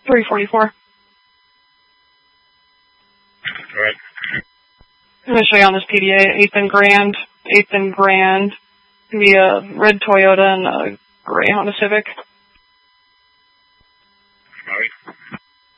344. All right. I'm going to show you on this PDA, 8th and Grand. 8th and Grand. It's going to be a red Toyota and a gray Honda Civic. All right.